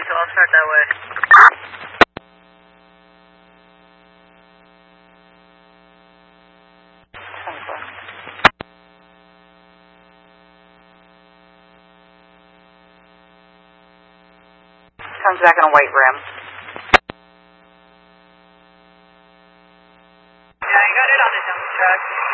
so I'll start that way. Comes back on a white rim. Yeah, you got it on the dump truck.